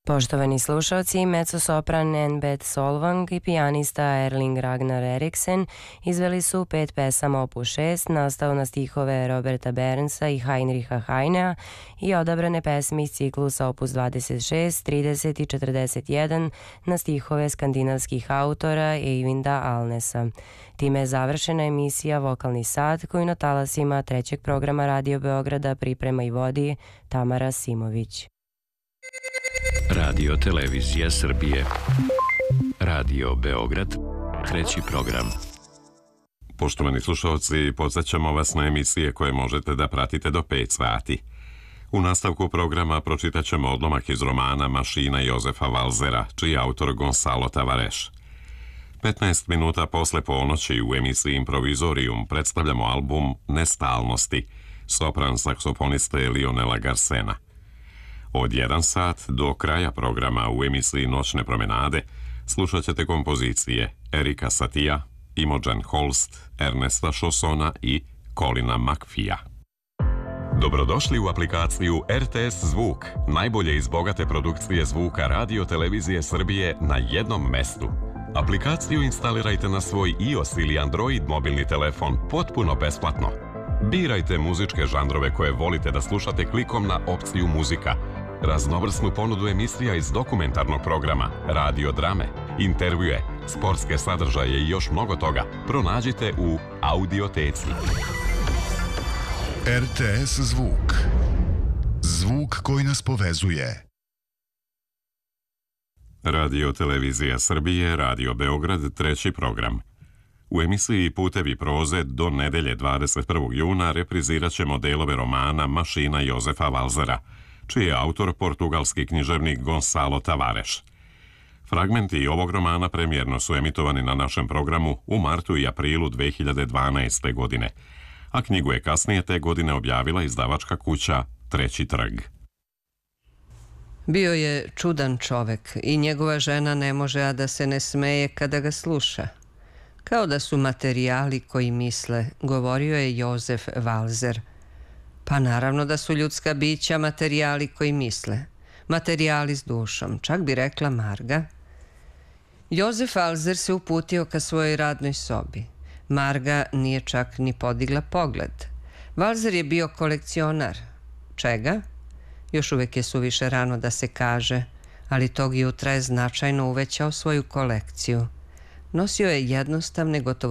Poštovani slušalci, mezzosopran Enbeth Solvang i pijanista Erling Ragnar Eriksen izveli su 5 pesama opus 6 nastao na stihove Roberta Bernsa i Heinricha Heinea i odabrane pesme iz ciklusa opus 26, 30 i 41 na stihove skandinavskih autora Eyvinda Alnesa. Time je završena emisija Vokalni sat koju na talasima trećeg programa Radio Beograda priprema i vodi Tamara Simović. Radio Televizija Srbije. Radio Beograd, treći program. Poštovani slušalci, podsjećamo vas na emisije koje možete da pratite do 5 sati. U nastavku programa pročitat ćemo odlomak iz romana Mašina Jozefa Valzera, čiji je autor Gonzalo Tavares. 15 minuta posle ponoći u emisiji Improvizorium predstavljamo album Nestalnosti, sopran saksofoniste Lionela Garsena. Od 1 sat do kraja programa u emisiji Noćne promenade slušat ćete kompozicije Erika Satija, Imogen Holst, Ernesta Šosona i Colina McPhee-a. Dobrodošli u aplikaciju RTS Zvuk, najbolje iz bogate produkcije zvuka Radio Televizije Srbije na jednom mestu. Aplikaciju instalirajte na svoj iOS ili Android mobilni telefon potpuno besplatno. Birajte muzičke žanrove koje volite da slušate klikom na opciju muzika, raznovrsnu ponudu emisija iz dokumentarnog programa, radio drame, intervjue, sportske sadržaje i još mnogo toga pronađite u Audioteci. RTS Zvuk. Zvuk koji nas povezuje. Radio Televizija Srbije, Radio Beograd, treći program. U emisiji Putevi proze do nedelje 21. juna reprizirat ćemo delove romana Mašina Jozefa Valzera, čiji je autor portugalski književnik Gonzalo Tavares. Fragmenti ovog romana premijerno su emitovani na našem programu u martu i aprilu 2012. godine, a knjigu je kasnije te godine objavila izdavačka kuća Treći trg. Bio je čudan čovek i njegova žena ne može a da se ne smeje kada ga sluša. Kao da su materijali koji misle, govorio je Jozef Valzer. Pa naravno da su ljudska bića materijali koji misle. Materijali s dušom, čak bi rekla Marga. Jozef Valzer se uputio ka svojoj radnoj sobi. Marga nije čak ni podigla pogled. Valzer je bio kolekcionar. Čega? Još uvek je suviše rano da se kaže, ali tog jutra je značajno uvećao svoju kolekciju. Nosio je jednostavne, gotovo